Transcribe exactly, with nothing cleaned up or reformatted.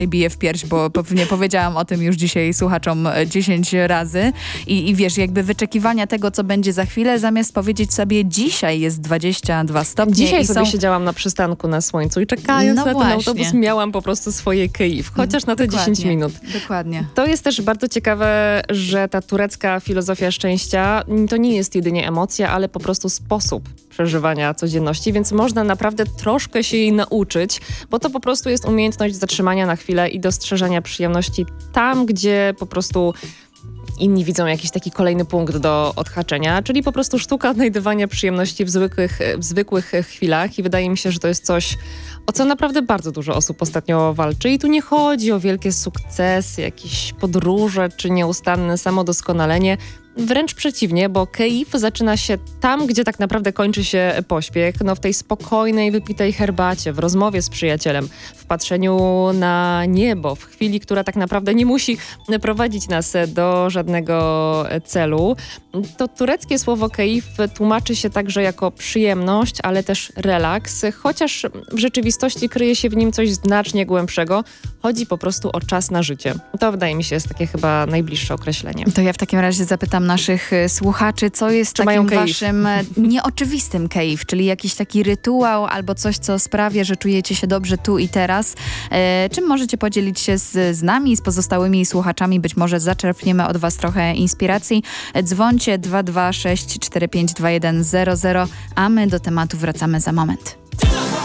bije w pierś, bo pewnie powiedziałam o tym już dzisiaj słuchaczom dziesięć razy I, i wiesz, jakby wyczekiwania tego, co będzie za chwilę, zamiast powiedzieć sobie, dzisiaj jest dwadzieścia dwa stopnie. Dzisiaj i sobie są... siedziałam na przystanku na słońcu i czekając No na właśnie. ten autobus miałam po prostu swoje Kyiv, chociaż na te Dokładnie, dziesięć minut. Dokładnie. To jest też bardzo ciekawe, że ta turecka filozofia szczęścia to nie jest jedynie emocja, ale po prostu sposób przeżywania codzienności, więc można naprawdę troszkę się jej nauczyć, bo to po prostu jest umiejętność zatrzymania na chwilę i dostrzeżenia przyjemności tam, gdzie po prostu inni widzą jakiś taki kolejny punkt do odhaczenia, czyli po prostu sztuka odnajdywania przyjemności w zwykłych, w zwykłych chwilach i wydaje mi się, że to jest coś, o co naprawdę bardzo dużo osób ostatnio walczy i tu nie chodzi o wielkie sukcesy, jakieś podróże czy nieustanne samodoskonalenie. Wręcz przeciwnie, bo Kyiv zaczyna się tam, gdzie tak naprawdę kończy się pośpiech, no w tej spokojnej, wypitej herbacie, w rozmowie z przyjacielem, w patrzeniu na niebo, w chwili, która tak naprawdę nie musi prowadzić nas do żadnego celu. To tureckie słowo Kyiv tłumaczy się także jako przyjemność, ale też relaks, chociaż w rzeczywistości kryje się w nim coś znacznie głębszego. Chodzi po prostu o czas na życie. To wydaje mi się jest takie chyba najbliższe określenie. To ja w takim razie zapytam naszych słuchaczy, co jest Czy takim mają waszym nieoczywistym Kyiv, czyli jakiś taki rytuał albo coś, co sprawia, że czujecie się dobrze tu i teraz. E, czym możecie podzielić się z, z nami, z pozostałymi słuchaczami? Być może zaczerpniemy od was trochę inspiracji. Dzwońcie dwa dwa sześć cztery pięć dwa jeden zero zero, a my do tematu wracamy za moment.